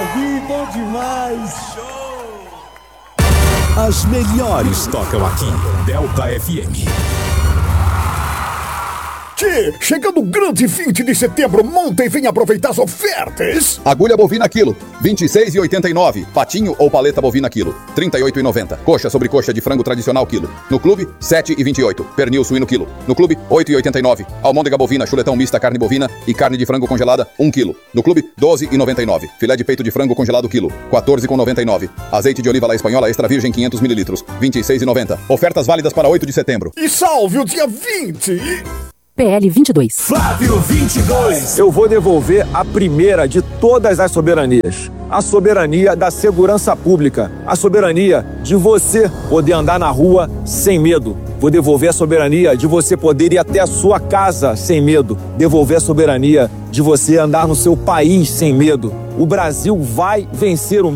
ouvi, bom demais. As melhores tocam aqui. Delta FM. Chegando o grande 20 de setembro, monta e vem aproveitar as ofertas. Agulha bovina quilo, R$ 26,89. Patinho ou paleta bovina quilo, R$ 38,90. Coxa sobre coxa de frango tradicional quilo. No clube, R$ 7,28. Pernil suíno quilo. No clube, R$ 8,89. Almôndega bovina, chuletão mista, carne bovina e carne de frango congelada, 1 quilo. No clube, R$ 12,99. Filé de peito de frango congelado quilo, R$ 14,99. Azeite de oliva lá espanhola extra virgem 500 ml, R$ 26,90. Ofertas válidas para 8 de setembro. E salve o dia 20! PL 22. Flávio 22. Eu vou devolver a primeira de todas as soberanias. A soberania da segurança pública. A soberania de você poder andar na rua sem medo. Vou devolver a soberania de você poder ir até a sua casa sem medo. Devolver a soberania de você andar no seu país sem medo. O Brasil vai vencer o